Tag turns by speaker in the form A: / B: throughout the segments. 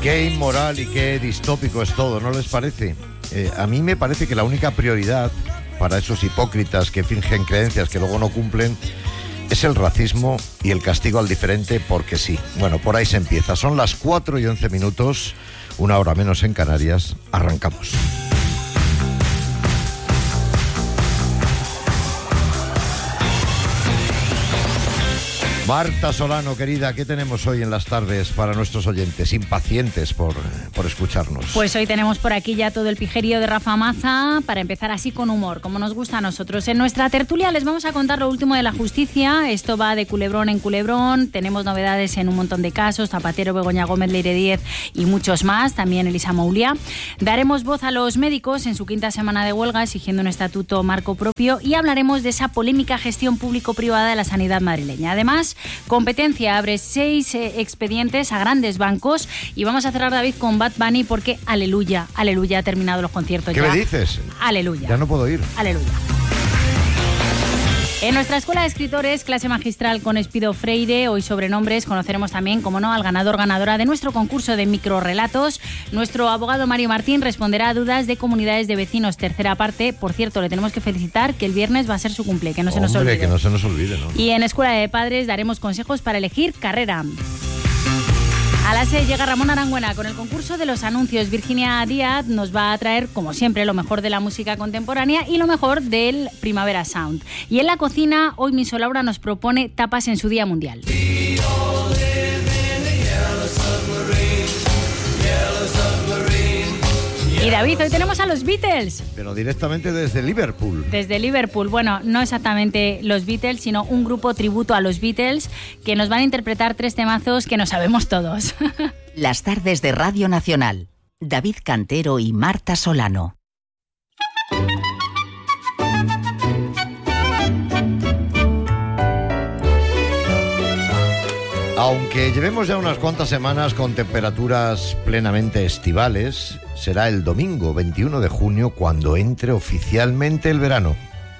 A: Qué inmoral y qué distópico es todo, ¿no les parece? A mí me parece que la única prioridad para esos hipócritas que fingen creencias que luego no cumplen es el racismo y el castigo al diferente porque sí. Bueno, por ahí se empieza. Son las 4:11, 1 hora menos en Canarias. Arrancamos. Marta Solano, querida, ¿qué tenemos hoy en las tardes para nuestros oyentes impacientes por escucharnos?
B: Pues hoy tenemos por aquí ya todo el pijerío de Rafa Maza para empezar así con humor, como nos gusta a nosotros. En nuestra tertulia les vamos a contar lo último de la justicia. Esto va de culebrón en culebrón. Tenemos novedades en un montón de casos: Zapatero, Begoña Gómez, Leire Díez y muchos más. También Elisa Moulia. Daremos voz a los médicos en su quinta semana de huelga exigiendo un estatuto marco propio y hablaremos de esa polémica gestión público-privada de la sanidad madrileña. Además, Competencia abre 6 expedientes a grandes bancos y vamos a cerrar, David, con Bad Bunny porque aleluya, aleluya, ha terminado los conciertos.
A: ¿Qué
B: ya.
A: me dices?
B: Aleluya.
A: Ya no puedo ir.
B: Aleluya. En nuestra escuela de escritores, clase magistral con Espido Freire, hoy sobre nombres, conoceremos también, como no, al ganadora de nuestro concurso de microrelatos. Nuestro abogado Mario Martín responderá a dudas de comunidades de vecinos, tercera parte. Por cierto, le tenemos que felicitar que el viernes va a ser su cumple, que no se nos olvide.
A: Que no se nos olvide, ¿no?
B: Y en Escuela de Padres daremos consejos para elegir carrera. A las 6 llega Ramón Arangüena con el concurso de los anuncios. Virginia Díaz nos va a traer, como siempre, lo mejor de la música contemporánea y lo mejor del Primavera Sound. Y en la cocina, hoy Miss Laura nos propone tapas en su Día Mundial. Y David, hoy tenemos a los Beatles.
A: Pero directamente desde Liverpool.
B: Desde Liverpool. Bueno, no exactamente los Beatles, sino un grupo tributo a los Beatles que nos van a interpretar 3 temazos que no sabemos todos.
C: Las tardes de Radio Nacional. David Cantero y Marta Solano.
A: Aunque llevemos ya unas cuantas semanas con temperaturas plenamente estivales, será el domingo 21 de junio cuando entre oficialmente el verano.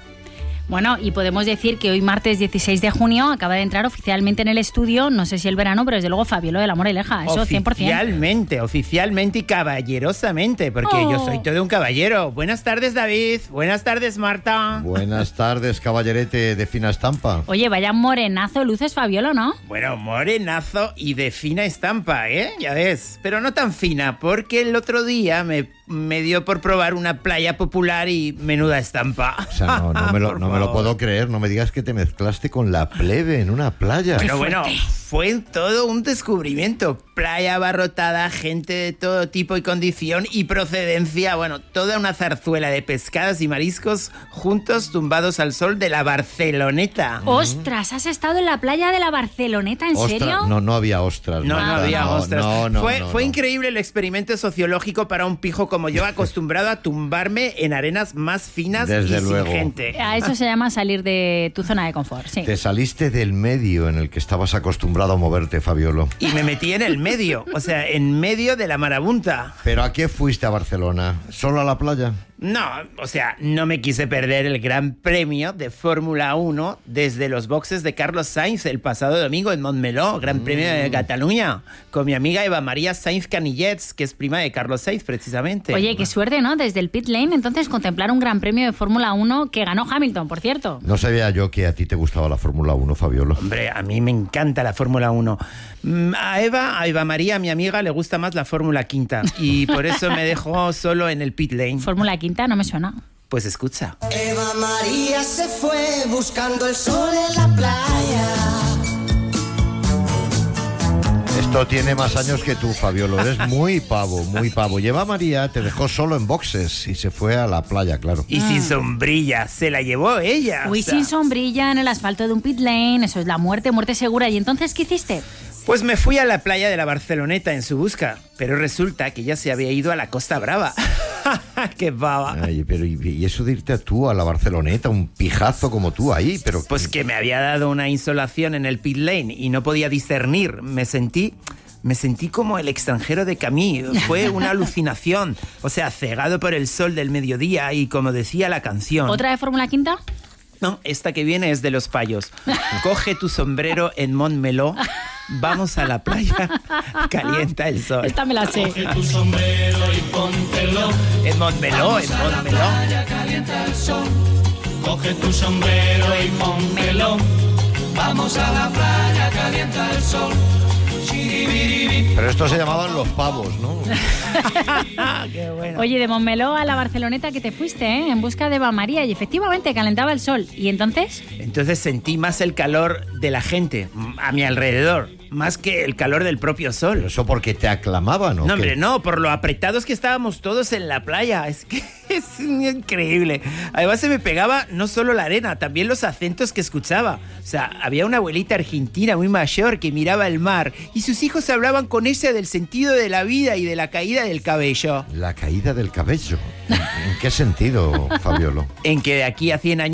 B: Bueno, y podemos decir que hoy martes 16 de junio acaba de entrar oficialmente en el estudio, no sé si el verano, pero desde luego Fabiola de la Moraleja, eso 100%.
D: Oficialmente y caballerosamente, porque yo soy todo un caballero. Buenas tardes, David. Buenas tardes, Marta.
A: Buenas tardes, caballerete de fina estampa.
B: Oye, vaya morenazo luces, Fabiola, ¿no?
D: Bueno, morenazo y de fina estampa, ¿eh? Ya ves. Pero no tan fina, porque el otro día me dio por probar una playa popular y menuda estampa.
A: O sea, no me lo puedo creer. No me digas que te mezclaste con la plebe en una playa.
D: Pero bueno, fue todo un descubrimiento. Playa abarrotada, gente de todo tipo y condición y procedencia. Bueno, toda una zarzuela de pescados y mariscos juntos tumbados al sol de la Barceloneta.
B: ¡Ostras! ¿Has estado en la playa de la Barceloneta? ¿En serio?
A: No había ostras.
D: No había ostras. Fue
A: no.
D: increíble el experimento sociológico para un pijo como yo, acostumbrado a tumbarme en arenas más finas
A: Desde
D: y
A: luego.
D: sin gente.
B: A eso se llama salir de tu zona de confort, sí.
A: Te saliste del medio en el que estabas acostumbrado a moverte, Fabiolo.
D: Y me metí en el medio, o sea, en medio de la marabunta.
A: ¿Pero a qué fuiste a Barcelona? ¿Solo a la playa?
D: No, o sea, no me quise perder el Gran Premio de Fórmula 1 desde los boxes de Carlos Sainz el pasado domingo en Montmeló, Gran Premio de Cataluña, con mi amiga Eva María Sainz Canillets, que es prima de Carlos Sainz, precisamente.
B: Oye, qué suerte, ¿no? Desde el pit lane, entonces, contemplar un Gran Premio de Fórmula 1 que ganó Hamilton, por cierto.
A: No sabía yo que a ti te gustaba la Fórmula 1, Fabiolo.
D: Hombre, a mí me encanta la Fórmula 1. A Eva María, mi amiga, le gusta más la Fórmula Quinta y por eso me dejó solo en el pit lane.
B: Fórmula Quinta no me suena.
D: Pues escucha.
E: Eva María se fue buscando el sol en la playa.
A: Esto tiene más años que tú, Fabiolo. Eres muy pavo, muy pavo. Y Eva María te dejó solo en boxes y se fue a la playa, claro.
D: Y sin sombrilla, se la llevó ella.
B: Uy,
D: o sea.
B: sin sombrilla en el asfalto de un pit lane, eso es la muerte segura. ¿Y entonces qué hiciste?
D: Pues me fui a la playa de la Barceloneta en su busca, pero resulta que ya se había ido a la Costa Brava. ¡Qué baba!
A: Ay, pero ¿y eso de irte tú a la Barceloneta, un pijazo como tú ahí? Pero
D: pues que me había dado una insolación en el pit lane y no podía discernir. Me sentí como el extranjero de Camus. Fue una alucinación. O sea, cegado por el sol del mediodía y como decía la canción.
B: ¿Otra de Fórmula Quinta?
D: No, esta que viene es de Los Payos. Coge tu sombrero en Montmeló vamos a la playa, calienta el sol.
B: Esta me la sé.
F: Coge tu sombrero y póntelo.
D: En Montmeló, en Montmeló.
F: Playa calienta el sol. Coge tu sombrero y póntelo. Vamos a la playa, calienta el sol.
A: Pero estos se llamaban los pavos, ¿no?
D: Qué bueno.
B: Oye, de Montmeló a la Barceloneta que te fuiste, ¿eh? En busca de Eva María, y efectivamente calentaba el sol. ¿Y entonces?
D: Entonces sentí más el calor de la gente a mi alrededor, más que el calor del propio sol.
A: ¿Pero eso porque te aclamaban o
D: No,
A: qué?
D: hombre, no, por lo apretados que estábamos todos en la playa. Es que es increíble. Además se me pegaba no solo la arena, también los acentos que escuchaba. O sea, había una abuelita argentina muy mayor que miraba el mar y sus hijos hablaban con ella del sentido de la vida y de la caída del cabello.
A: La caída del cabello. ¿En qué sentido, Fabiolo?
D: En que de aquí a 100 años